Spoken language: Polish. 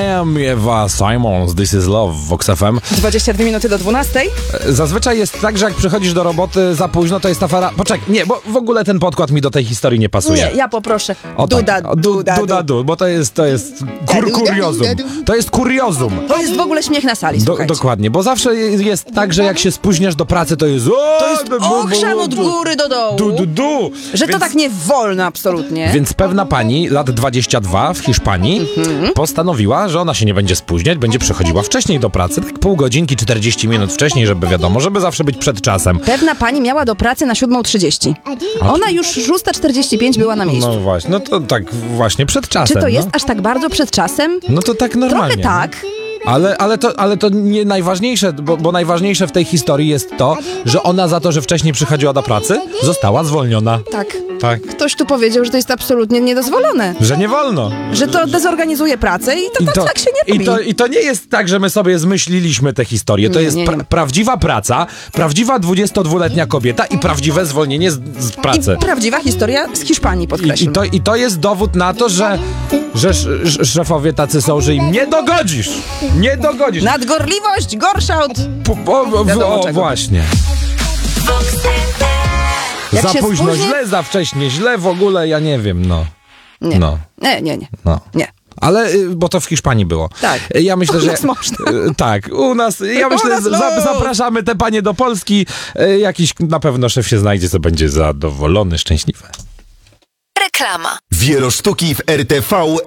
R.E.M. Ewa Simons, This is Love w Vox FM. 22 minuty do 12. Zazwyczaj jest tak, że jak przychodzisz do roboty za późno, to jest afera... Poczekaj, nie, bo w ogóle ten podkład mi do tej historii nie pasuje. Nie, ja poproszę. O, tak. Duda, bo to jest kuriozum. To jest kuriozum. To jest w ogóle śmiech na sali, słuchajcie. Dokładnie, bo zawsze jest tak, że jak się spóźniasz do pracy, to jest... To jest ochrzan od góry do dołu. Że to tak nie wolno absolutnie. Więc pewna pani, lat 22 w Hiszpanii, postanowiła, że ona się nie będzie spóźniać, będzie przychodziła wcześniej do pracy, tak pół godzinki, 40 minut wcześniej, żeby wiadomo, żeby zawsze być przed czasem. Pewna pani miała do pracy na 7:30. Ona już 6:45 była na miejscu. No właśnie, no to tak właśnie przed czasem. Czy to jest aż tak bardzo przed czasem? No to tak normalnie. Trochę tak. Ale to nie najważniejsze, bo najważniejsze w tej historii jest to, że ona za to, że wcześniej przychodziła do pracy, została zwolniona. Tak. Ktoś tu powiedział, że to jest absolutnie niedozwolone. Że nie wolno. Że to dezorganizuje pracę i to tak się nie robi. I to nie jest tak, że my sobie zmyśliliśmy tę historię. To jest prawdziwa praca, prawdziwa 22-letnia kobieta i prawdziwe zwolnienie z pracy. I prawdziwa historia z Hiszpanii, podkreślam. I to jest dowód na to, że szefowie tacy są, że im nie dogodzisz. Nie dogodzisz. Nadgorliwość gorsza od... Właśnie. Jak za się późno, spóźni... źle, za wcześnie, źle w ogóle, ja nie wiem, no. Nie. No. Nie. Ale, bo to w Hiszpanii było. Tak. Ja myślę, u że... nas można. Tak, u nas, ja myślę, że zapraszamy te panie do Polski. Jakiś na pewno szef się znajdzie, co będzie zadowolony, szczęśliwy. Reklama. Wielosztuki w RTV